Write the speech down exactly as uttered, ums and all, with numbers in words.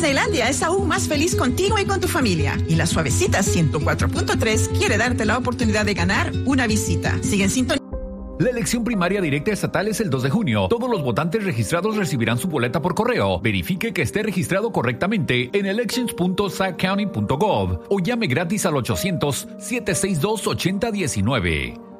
Disneylandia es aún más feliz contigo y con tu familia. Y la Suavecita ciento cuatro punto tres quiere darte la oportunidad de ganar una visita. Sigue en sintonía. La elección primaria directa estatal es el dos de junio. Todos los votantes registrados recibirán su boleta por correo. Verifique que esté registrado correctamente en elections punto sac county punto gov o llame gratis al ochocientos, setecientos sesenta y dos, ochenta diecinueve.